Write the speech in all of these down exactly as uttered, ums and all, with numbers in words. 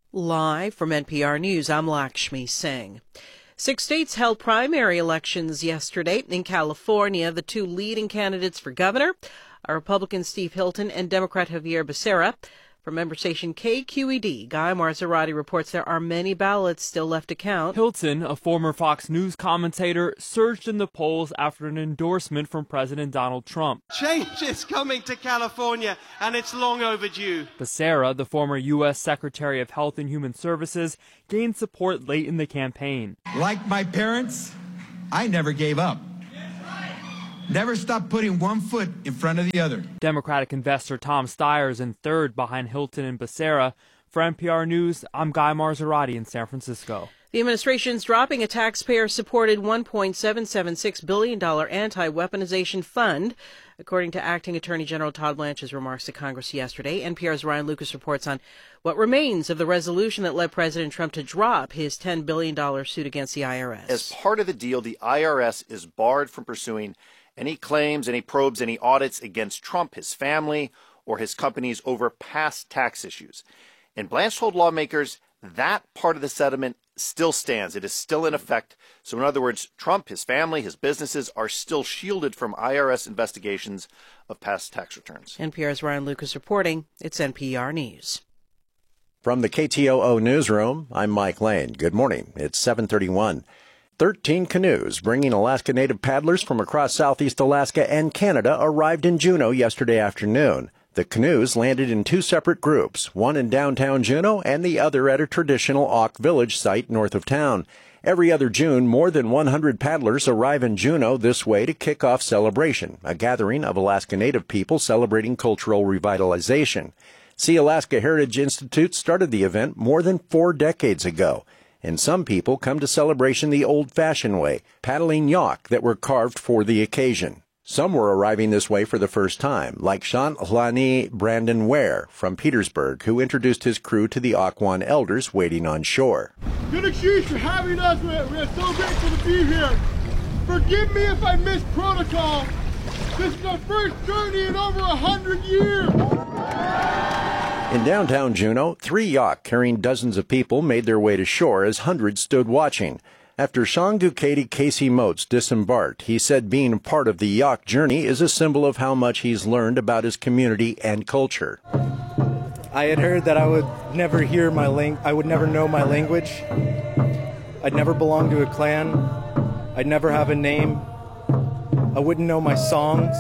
Live from N P R News, I'm Lakshmi Singh. Six states held primary elections yesterday. In California, the two leading candidates for governor are Republican Steve Hilton and Democrat Xavier Becerra. From member station K Q E D, Guy Marzorati reports there are many ballots still left to count. Hilton, a former Fox News commentator, surged in the polls after an endorsement from President Donald Trump. Change is coming to California, and it's long overdue. Becerra, the former U S Secretary of Health and Human Services, gained support late in the campaign. Like my parents, I never gave up. Never stop putting one foot in front of the other. Democratic investor Tom Steyer is in third behind Hilton and Becerra. For N P R News, I'm Guy Marzorati in San Francisco. The administration's dropping a taxpayer-supported one point seven seven six billion dollars anti-weaponization fund, according to Acting Attorney General Todd Blanche's remarks to Congress yesterday. N P R's Ryan Lucas reports on what remains of the resolution that led President Trump to drop his ten billion dollars suit against the I R S. As part of the deal, the I R S is barred from pursuing any claims, any probes, any audits against Trump, his family, or his companies over past tax issues. And Blanche told lawmakers that part of the settlement still stands. It is still in effect. So in other words, Trump, his family, his businesses are still shielded from I R S investigations of past tax returns. N P R's Ryan Lucas reporting. It's N P R News. From the K T O O newsroom, I'm Mike Lane. Good morning. It's seven thirty-one. Thirteen canoes bringing Alaska Native paddlers from across southeast Alaska and Canada arrived in Juneau yesterday afternoon. The canoes landed in two separate groups, one in downtown Juneau and the other at a traditional Auk Village site north of town. Every other June, more than one hundred paddlers arrive in Juneau this way to kick off Celebration, a gathering of Alaska Native people celebrating cultural revitalization. See Alaska Heritage Institute started the event more than four decades ago. And some people come to Celebration the old-fashioned way, paddling yacht that were carved for the occasion. Some were arriving this way for the first time, like Shantlani Brandon Ware from Petersburg, who introduced his crew to the Occoquan elders waiting on shore. Good excuse for having us. We're, we're so grateful to be here. Forgive me if I missed protocol. This is our first journey in over a hundred years. In downtown Juneau, three yachts carrying dozens of people made their way to shore as hundreds stood watching. After Shangukati Casey Motes disembarked, he said being part of the yacht journey is a symbol of how much he's learned about his community and culture. I had heard that I would never hear my ling- I would never know my language. I'd never belong to a clan. I'd never have a name. I wouldn't know my songs.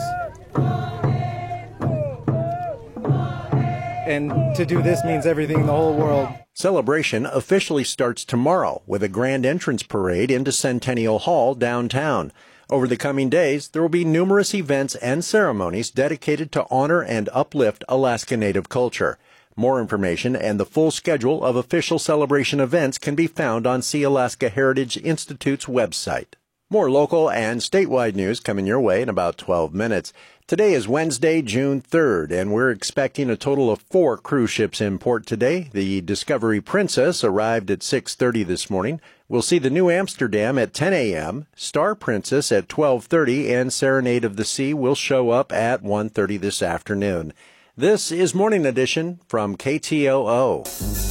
And to do this means everything in the whole world. Celebration officially starts tomorrow with a grand entrance parade into Centennial Hall downtown. Over the coming days, there will be numerous events and ceremonies dedicated to honor and uplift Alaska Native culture. More information and the full schedule of official celebration events can be found on See Alaska Heritage Institute's website. More local and statewide news coming your way in about twelve minutes. Today is Wednesday, June third, and we're expecting a total of four cruise ships in port today. The Discovery Princess arrived at six thirty this morning. We'll see the New Amsterdam at ten a.m., Star Princess at twelve thirty, and Serenade of the Sea will show up at one thirty this afternoon. This is Morning Edition from K T O O.